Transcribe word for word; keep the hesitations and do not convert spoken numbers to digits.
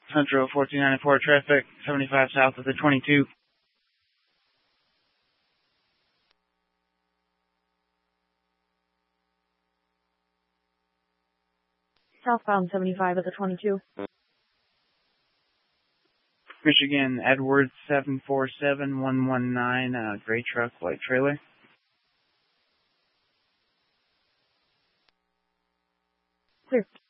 Central fourteen ninety-four traffic, seventy-five south of the twenty-two. Southbound seventy-five at the twenty-two. Michigan, Edwards seven four seven one one nine, uh, gray truck, white trailer. Clear.